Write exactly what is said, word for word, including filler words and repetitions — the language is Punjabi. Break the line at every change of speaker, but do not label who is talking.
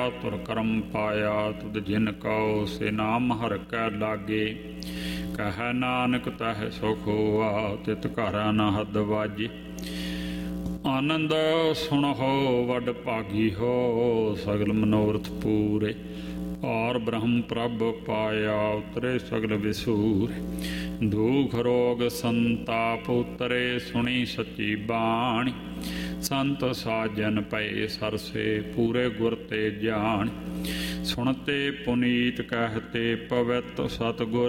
ਤੁਰ ਕਰਮ ਪਾਇਆ ਤੁਧ ਜਿਨ ਕਉ ਸੇ ਨਾਮ ਹਰਿ ਕੈ ਲਾਗੇ। ਕਹਿ ਨਾਨਕ ਤਹਿ ਸੁਖ ਹੋਆ ਤਿਤ ਘਰ ਅਨਹਦ ਵਾਜੇ। ਆਨੰਦ ਸੁਣਹੁ ਵਡ ਭਾਗੀ ਹੋ ਸਗਲ ਮਨੋਰਥ ਪੂਰੇ। ਔਰ ਬ੍ਰਹਮ ਪ੍ਰਭ ਪਾਇਆ ਉਤਰੇ ਸਗਲ ਵਿਸੂਰੇ। ਦੁਖ ਰੋਗ ਸੰਤਾਪ ਉਤਰੇ ਸੁਣੀ ਸੱਚੀ ਬਾਣੀ। ਸੰਤ ਸਾਜਨ ਪਏ ਸਰਸੇ ਪੂਰੇ ਗੁਰ ਤੇ ਜਾਣ। ਸੁਣਤੇ ਪੁਨੀਤ ਕਹਿਤੇ ਪਵਿੱਤ ਸਤਿਗੁਰ